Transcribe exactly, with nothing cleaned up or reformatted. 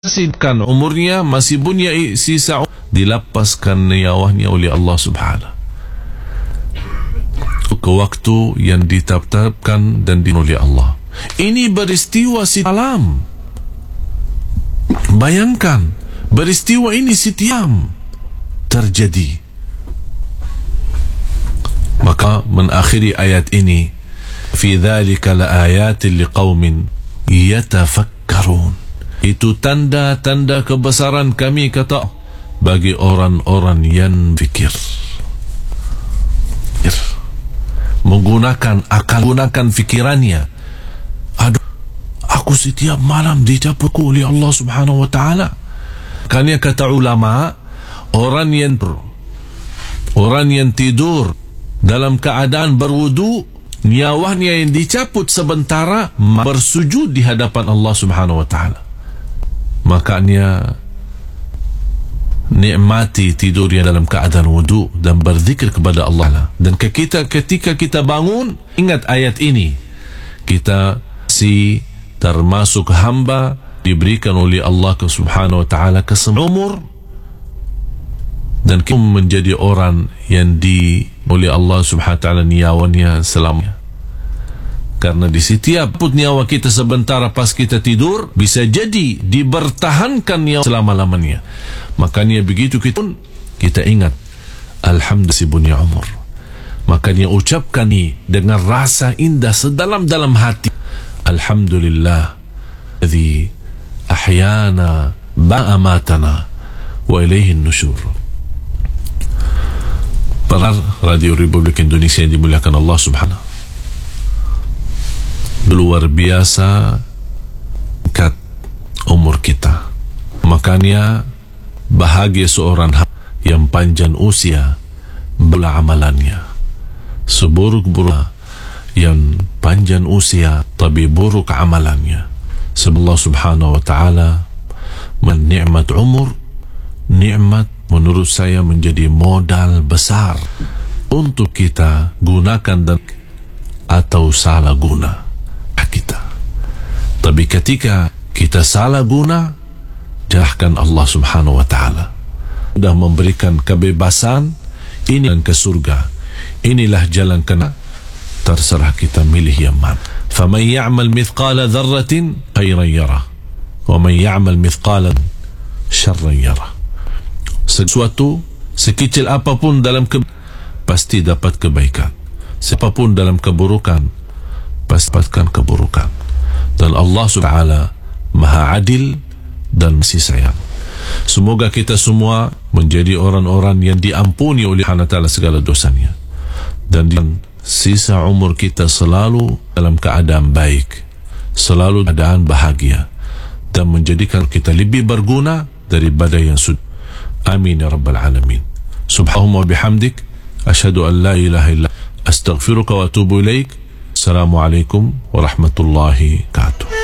Sidkan umurnya masih punya sisa, dilepaskan nyawanya oleh Allah Subhanahu ke waktu yang ditetapkan dan oleh Allah. Ini peristiwa sitalam. Bayangkan, peristiwa ini setiam terjadi. Maka mengakhiri ayat ini, fi dzalika laayatin liqaumin yatafakkarun. Itu tanda-tanda kebesaran kami, kata, bagi orang-orang yang fikir, menggunakan akal, menggunakan fikirannya. Aduh, aku setiap malam dicapuku oleh Allah Subhanahu wa ta'ala. Makanya kata ulama, orang yang orang yang tidur dalam keadaan berwudu, nyawanya yang dicabut sementara bersujud di hadapan Allah Subhanahu wa ta'ala. Makanya nikmati tidurnya dalam keadaan wudu dan berzikir kepada Allah. Dan kita, ketika kita bangun, ingat ayat ini, kita si termasuk hamba diberikan oleh Allah Subhanahu wa ta'ala kesembuhan umur, dan kita menjadi orang yang di oleh Allah Subhanahu wa ta'ala nyawanya selamanya. Karena di setiap put nyawa kita sebentar pas kita tidur, bisa jadi dibertahankan nyawa selama-lamanya. Makanya begitu kita pun, kita ingat alhamdulillah si punya umur. Makanya ucapkan ini dengan rasa indah sedalam-dalam hati, alhamdulillah alladzi ahyana ba'da matana wa ilaihi nusyur. Para Radio Republik Indonesia yang dimuliakan Allah Subhanahu, luar biasa kat umur kita. Makanya bahagia seorang yang panjang usia bela amalannya. Seburuk-buruk yang panjang usia tapi buruk amalannya. Sebab Allah Subhanahu wa ta'ala menikmat umur, nikmat menurut saya menjadi modal besar untuk kita gunakan dan atau salah guna kita. Tapi ketika kita salah guna, jahkan Allah Subhanahu wa ta'ala sudah memberikan kebebasan ini dan ke surga. Inilah jalan kena, terserah kita milih yang mana. faman ya'mal mithqala dzarratin khairan yarah wa man ya'mal mithqala syarran yarah. Sesuatu sekecil apapun dalam ke pasti dapat kebaikan, siapapun dalam keburukan dapatkan keburukan. Dan Allah Subhanahu wa ta'ala maha adil dan masih sayang. Semoga kita semua menjadi orang-orang yang diampuni oleh Allah Ta'ala segala dosanya, dan di sisa umur kita selalu dalam keadaan baik, selalu keadaan bahagia, dan menjadikan kita lebih berguna daripada yang sudah. Amin ya rabbal alamin. Subhanallah bihamdik, asyhadu an la ilaha illa astaghfiruka wa atubu ilaik. Assalamualaikum warahmatullahi wabarakatuh.